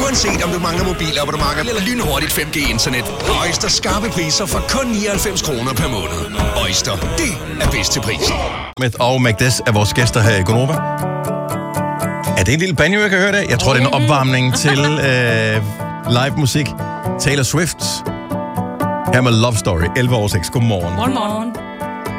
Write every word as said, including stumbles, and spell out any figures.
Uanset om du mangler mobilabonnementer eller lynhurtigt fem G internet. Øjster skarpe priser for kun nioghalvfems kroner per måned. Øjster, det er bedst til prisen. Og Magdes er vores gæster her i Gonova. Er det en lille banjo, jeg kan høre det? Jeg tror, det er en opvarmning til øh, live musik. Taylor Swift. Her med Love Story. elleve år seks. Godmorgen. Godmorgen.